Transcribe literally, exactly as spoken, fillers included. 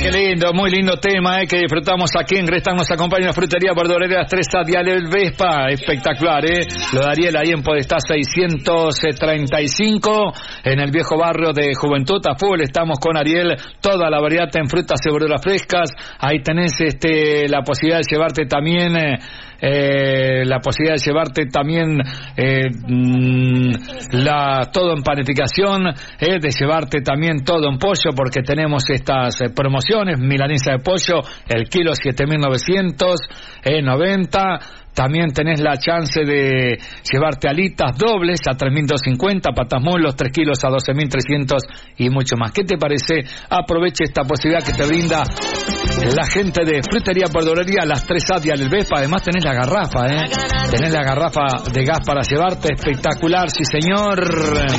qué lindo, muy lindo tema, eh, que disfrutamos aquí en Grestan. Nos acompaña la frutería verdurera Las Tres Dial El Vespa, espectacular, eh. Lo de Ariel ahí en Podestá seiscientos treinta y cinco, en el viejo barrio de Juventud. A full estamos con Ariel, toda la variedad en frutas y verduras frescas. Ahí tenés este la posibilidad de llevarte también eh, eh, la posibilidad de llevarte también eh, mmm, la todo en panificación, eh, de llevarte también todo en pollo, porque tenemos estas eh, promociones. Milanesa de pollo, el kilo siete mil novecientos noventa. También tenés la chance de llevarte alitas dobles a tres mil doscientos cincuenta, patas muslos tres kilos a doce mil trescientos y mucho más. ¿Qué te parece? Aproveche esta posibilidad que te brinda la gente de Frutería Verdulería Las Tres Dial El Vespa. Además tenés la garrafa, ¿eh? Tenés la garrafa de gas para llevarte, espectacular, sí señor.